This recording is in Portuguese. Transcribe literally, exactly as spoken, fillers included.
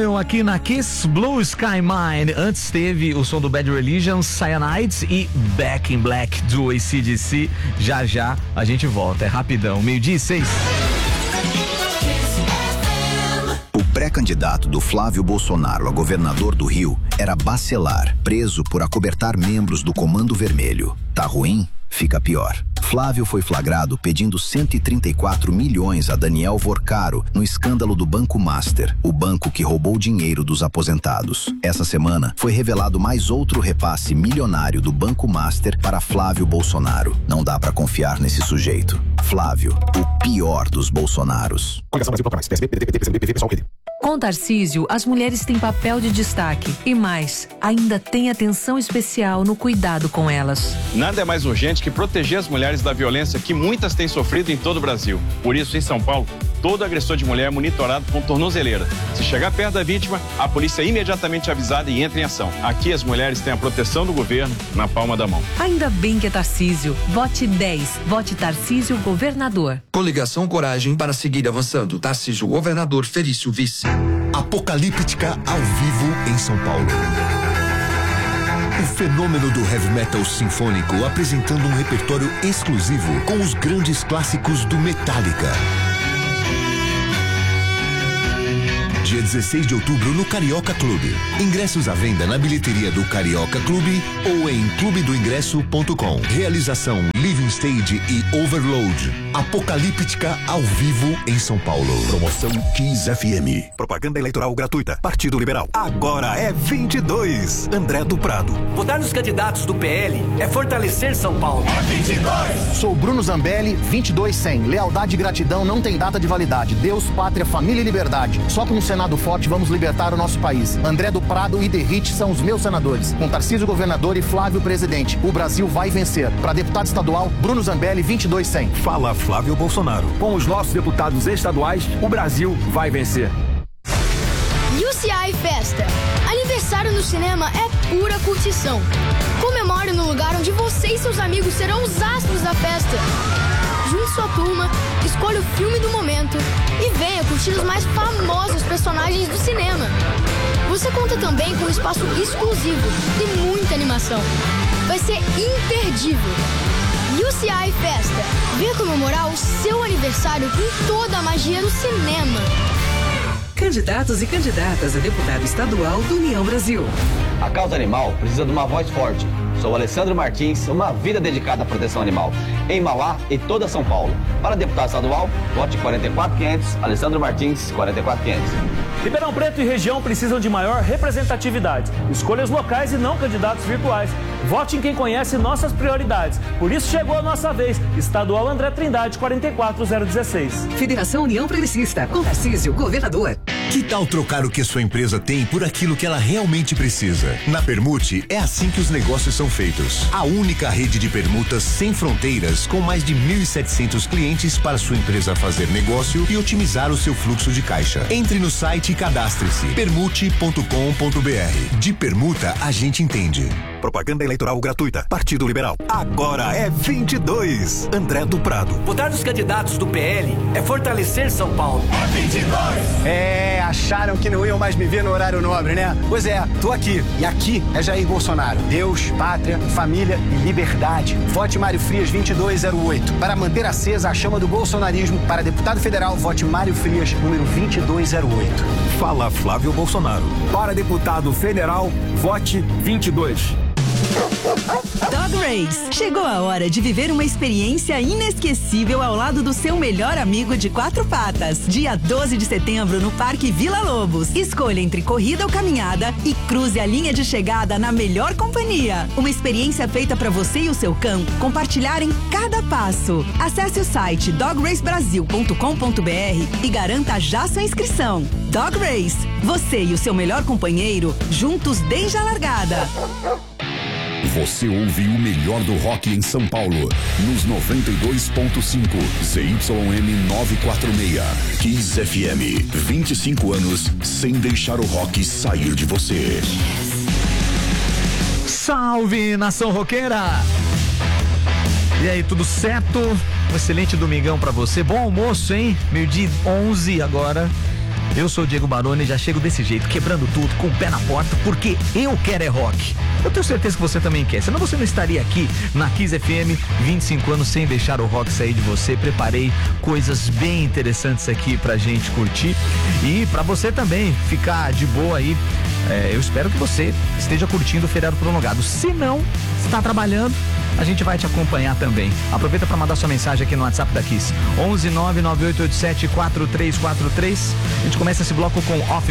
Style aqui na Kiss, Blue Sky Mine. Antes teve o som do Bad Religion, Cyanides e Back in Black do A C D C. Já já a gente volta, é rapidão, meio-dia e seis. O pré-candidato do Flávio Bolsonaro a governador do Rio era Bacelar, preso por acobertar membros do Comando Vermelho. Tá ruim? Fica pior. Flávio foi flagrado pedindo cento e trinta e quatro milhões a Daniel Vorcaro no escândalo do Banco Master, o banco que roubou dinheiro dos aposentados. Essa semana foi revelado mais outro repasse milionário do Banco Master para Flávio Bolsonaro. Não dá pra confiar nesse sujeito. Flávio, o pior dos Bolsonaros. Com Tarcísio, as mulheres têm papel de destaque e mais, ainda tem atenção especial no cuidado com elas. Nada é mais urgente que proteger as mulheres da violência que muitas têm sofrido em todo o Brasil. Por isso, em São Paulo, todo agressor de mulher é monitorado com tornozeleira. Se chegar perto da vítima, a polícia é imediatamente avisada e entra em ação. Aqui as mulheres têm a proteção do governo na palma da mão. Ainda bem que é Tarcísio. Vote dez. Vote Tarcísio Governador. Coligação Coragem para seguir avançando. Tarcísio Governador, Felício Vice. Apocalíptica ao vivo em São Paulo. O fenômeno do heavy metal sinfônico apresentando um repertório exclusivo com os grandes clássicos do Metallica. Dia dezesseis de outubro no Carioca Clube. Ingressos à venda na bilheteria do Carioca Clube ou em clube do ingresso ponto com. Realização Living Stage e Overload. Apocalíptica ao vivo em São Paulo. Promoção Kiss F M. Propaganda eleitoral gratuita. Partido Liberal. Agora é vinte e dois. André do Prado. Votar nos candidatos do P L é fortalecer São Paulo. É vinte e dois. Sou Bruno Zambelli, vinte e dois cem. Lealdade e gratidão não tem data de validade. Deus, pátria, família e liberdade. Só com um Senado forte vamos libertar o nosso país. André do Prado e Derrite são os meus senadores. Com Tarcísio governador e Flávio presidente. O Brasil vai vencer. Para deputado estadual, Bruno Zambelli, vinte e dois cem. Fala Flávio Bolsonaro. Com os nossos deputados estaduais, o Brasil vai vencer. U C I Festa. Aniversário no cinema é pura curtição. Comemore no lugar onde você e seus amigos serão os astros da festa. Junte sua turma, escolha o filme do momento e venha curtir os mais famosos personagens do cinema. Você conta também com um espaço exclusivo e muita animação. Vai ser imperdível. U C I Festa. Venha comemorar o seu aniversário com toda a magia do cinema. Candidatos e candidatas a deputado estadual do União Brasil. A causa animal precisa de uma voz forte. Sou Alessandro Martins, uma vida dedicada à proteção animal, em Mauá e toda São Paulo. Para deputado estadual, vote quarenta e quatro mil e quinhentos, Alessandro Martins, quarenta e quatro mil e quinhentos. Ribeirão Preto e região precisam de maior representatividade. Escolhas locais e não candidatos virtuais. Vote em quem conhece nossas prioridades. Por isso chegou a nossa vez. Estadual André Trindade, quarenta e quatro mil dezesseis. Federação União Progressista, com Tarcísio, governador. Que tal trocar o que a sua empresa tem por aquilo que ela realmente precisa? Na Permute, é assim que os negócios são feitos. A única rede de permutas sem fronteiras, com mais de mil e setecentos clientes para sua empresa fazer negócio e otimizar o seu fluxo de caixa. Entre no site e cadastre-se. permute ponto com ponto br. De permuta, a gente entende. Propaganda eleitoral gratuita. Partido Liberal. Agora é vinte e dois. André do Prado. Votar nos candidatos do P L é fortalecer São Paulo. É vinte e dois. É, acharam que não iam mais me ver no horário nobre, né? Pois é, tô aqui. E aqui é Jair Bolsonaro. Deus, pátria, família e liberdade. Vote Mário Frias vinte e dois zero oito. Para manter acesa a chama do bolsonarismo, para deputado federal, vote Mário Frias, número vinte e dois zero oito. Fala Flávio Bolsonaro. Para deputado federal, vote vinte e dois. Dog Race. Chegou a hora de viver uma experiência inesquecível ao lado do seu melhor amigo de quatro patas. Dia doze de setembro no Parque Vila Lobos. Escolha entre corrida ou caminhada e cruze a linha de chegada na melhor companhia. Uma experiência feita para você e o seu cão compartilharem cada passo. Acesse o site dog race brasil ponto com ponto br e garanta já sua inscrição. Dog Race. Você e o seu melhor companheiro juntos desde a largada. Você ouve o melhor do rock em São Paulo, nos noventa e dois ponto cinco, Z Y M novecentos e quarenta e seis. Kiss F M, vinte e cinco anos sem deixar o rock sair de você. Salve, nação roqueira! E aí, tudo certo? Um excelente domingão pra você. Bom almoço, hein? Meio-dia onze agora. Eu sou o Diego Baroni e já chego desse jeito, quebrando tudo, com o pé na porta, porque eu quero é rock. Eu tenho certeza que você também quer, senão você não estaria aqui na Kiss F M, vinte e cinco anos sem deixar o rock sair de você. Preparei coisas bem interessantes aqui pra gente curtir e pra você também ficar de boa aí. É, eu espero que você esteja curtindo o feriado prolongado. Se não, está trabalhando, a gente vai te acompanhar também. Aproveita para mandar sua mensagem aqui no WhatsApp da Kiss. onze nove nove oito oito sete quatro três quatro três. A gente começa esse bloco com Off